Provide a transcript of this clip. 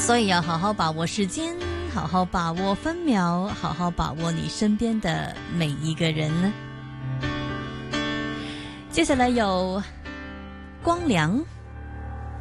所以要好好把握时间，好好把握分秒，好好把握你身边的每一个人呢。接下来有光良。